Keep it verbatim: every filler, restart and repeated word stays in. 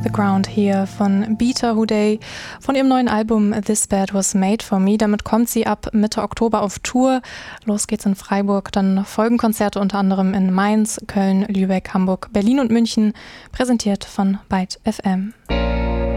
the Ground hier von Beata Houday von ihrem neuen Album This Bed Was Made For Me. Damit kommt sie ab Mitte Oktober auf Tour. Los geht's in Freiburg, dann folgen Konzerte unter anderem in Mainz, Köln, Lübeck, Hamburg, Berlin und München, präsentiert von Byte F M.